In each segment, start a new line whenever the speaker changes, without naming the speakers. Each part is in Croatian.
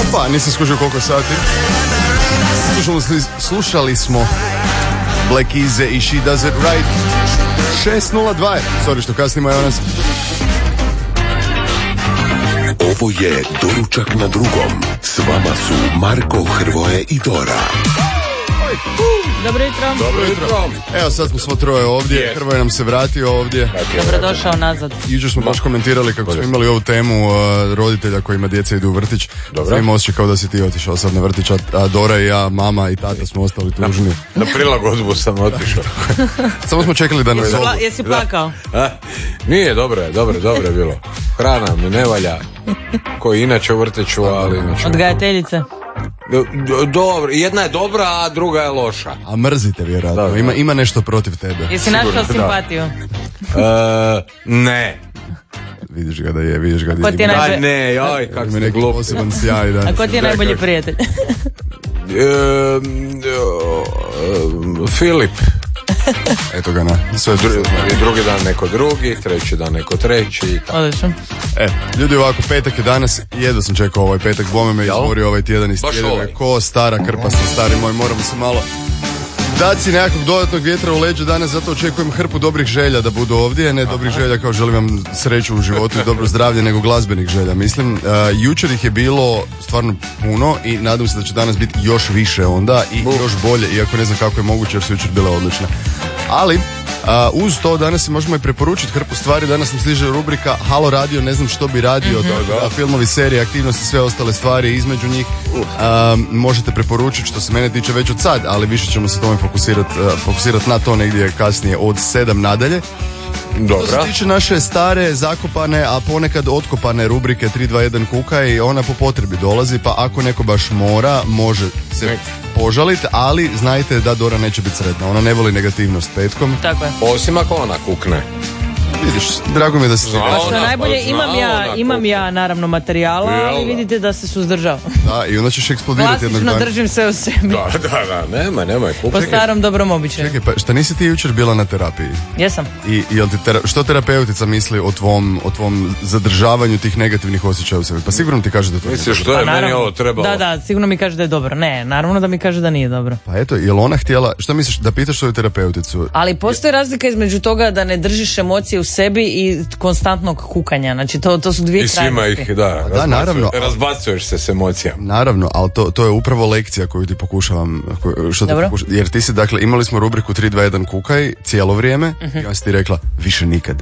Pa, nisam skužio koliko sati. Slušali smo Black Ize i She Does It Right. 6:02. Sorry što kasnimo, evo nas.
Ovo je Doručak na drugom. S vama su Marko, Hrvoje i Dora.
Dobro jutro.
Dobro jutro. Evo sad smo svo troje ovdje, Hrvoje nam se vratio ovdje.
Dobrodošao nazad.
Jučer smo baš komentirali kako smo imali ovu temu roditelja kojima djeca idu u vrtić. Svima osjeća kao da si ti otišao sad na vrtić, a Dora i ja, mama i tata smo ostali tužni.
Na prilagodbu sam otišao.
Samo smo čekali da nas zovu.
Jesi plakao?
Nije, dobro je bilo. Hrana mi ne valja, koji inače u vrtiću, ali inače.
Odgajateljice?
Dobro, jedna je dobra, a druga je loša.
A mrzite vjerojatno, ima nešto protiv tebe.
Jesi našao simpatiju?
Ne.
Vidiš ga da je, vidiš ga da
je.
Ne, joj, kako ste glupi.
Poseban sjaj danas.
A ko ti je najbolji prijatelj?
Filip.
Eto ga na.
Drugi dan neko drugi, treći dan neko treći.
Odlično.
Ljudi, ovako, petak je danas, jedva sam čekao ovaj petak, bome me izborio ovaj tjedan iz tjedina. Ko stara krpa sam, stari moj, moramo se malo dati si nekakvog dodatnog vjetra u leđa danas, zato očekujem hrpu dobrih želja da budu ovdje, ne dobrih želja kao želim vam sreću u životu i dobro zdravlje, nego glazbenih želja, mislim. Jučer ih je bilo stvarno puno i nadam se da će danas biti još više onda i još bolje, iako ne znam kako je moguće jer su jučer bile odlične. Ali, uz to danas si možemo i preporučiti hrpu stvari. Danas nam stiže rubrika Halo Radio, ne znam što bi radio, filmovi, serije, aktivnosti, sve ostale stvari između njih. Možete preporučiti što se mene tiče već od sad, ali više ćemo se tome fokusirati na to negdje kasnije od 7 nadalje.
Dobra.
Što se tiče naše stare, zakopane, a ponekad otkopane rubrike 321 kuka i ona po potrebi dolazi, pa ako neko baš mora, može se požaliti, ali znajte da Dora neće biti sretna. Ona ne voli negativnost petkom.
Tako je.
Osim ako ona kukne.
Vidiš, drago mi je da se
što najbolje, imam ja naravno materijala, ali vidite da se suzdržao.
Da, i onda ćeš eksplodirati jednog dana.
Klasično držim sve u sebi.
Da, nemoj kukne.
Po starom dobrom običaju.
Čekaj, pa šta nisi ti jučer bila na terapiji?
Jesam.
I što terapeutica misli o tvom zadržavanju tih negativnih osjećaja u sebi? Pa sigurno ti kaže da to
misliš što je meni ovo trebalo?
Da, sigurno mi kaže da je dobro. Ne, naravno da mi kaže da nije dobro.
Pa eto, je li ona htjela, što misliš, da pitaš svoju terapeuticu?
Ali postoji razlika između toga da ne držiš emocije u sebi i konstantnog kukanja. Znači to su dvije krajnosti.
I svima ih,
naravno.
Razbacuješ se s emocijama.
Naravno, ali to je upravo lekcija koju ti pokušavam, jer ti si, dakle, imali smo rubriku 321 kukaj cijelo vrijeme i ja si ti rekla, više nikad.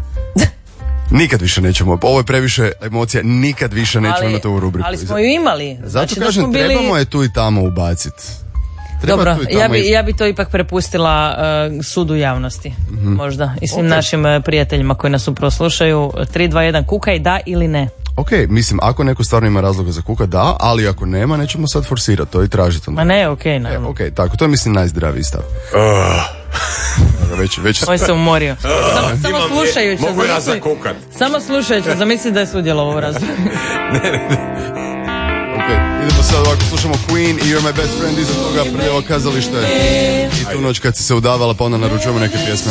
Nikad više nećemo, ovo je previše emocija, nikad više nećemo imati ovu rubriku.
Ali smo ju imali.
Zato
znači,
kažem, trebamo je tu i tamo ubaciti.
Dobro, ja bi to ipak prepustila sudu javnosti, možda, i svim našim prijateljima koji nas upravo slušaju. 321 kukaj, da ili ne?
Ok, mislim, ako neko stvarno ima razloga za kuka, da, ali ako nema, nećemo sad forsirati to i tražiti.
Ma ne, ok, naravno.
Ok, tako, to je, mislim, najzdraviji stav. Već
on se umorio. Samo slušajući.
Mogu ja zakukat.
Samo slušajući, zamisli da je sudjelovao u razvoju.
Idemo sad ovako, slušamo Queen i You're My Best Friend, iza toga prljavo kazalište i tu noć kad si se udavala pa onda naručujemo neke pjesme.